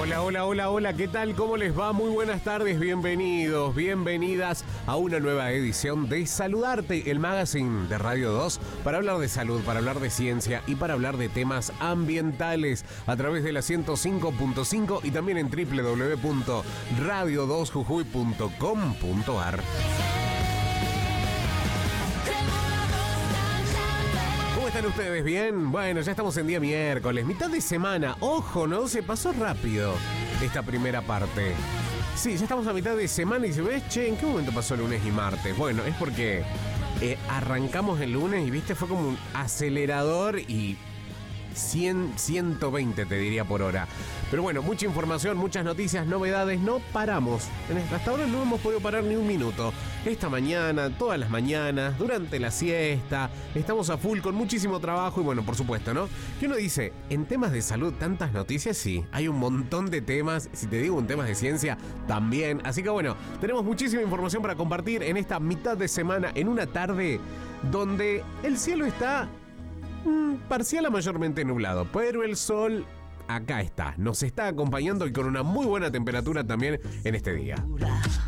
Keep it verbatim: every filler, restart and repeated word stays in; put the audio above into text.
Hola, hola, hola, hola, ¿qué tal? ¿Cómo les va? Muy buenas tardes, bienvenidos, bienvenidas a una nueva edición de Saludarte, el magazine de Radio dos, para hablar de salud, para hablar de ciencia y para hablar de temas ambientales a través de la ciento cinco punto cinco y también en doble u doble u doble u punto radio dos jujuy punto com punto ar. ¿Cómo están ustedes? ¿Bien? Bueno, ya estamos en día miércoles, mitad de semana. Ojo, ¿no? Se pasó rápido esta primera parte. Sí, ya estamos a mitad de semana y se ve, che, ¿en qué momento pasó lunes y martes? Bueno, es porque eh, arrancamos el lunes y, viste, fue como un acelerador y cien, ciento veinte te diría por hora. Pero bueno, mucha información, muchas noticias, novedades, no paramos. Hasta ahora no hemos podido parar ni un minuto. Esta mañana, todas las mañanas, durante la siesta, estamos a full con muchísimo trabajo y bueno, por supuesto, ¿no? Que uno dice, en temas de salud, tantas noticias, sí, hay un montón de temas, si te digo en temas de ciencia, también. Así que bueno, tenemos muchísima información para compartir en esta mitad de semana, en una tarde donde el cielo está mmm, parcial a mayormente nublado, pero el sol acá está, nos está acompañando y con una muy buena temperatura también en este día.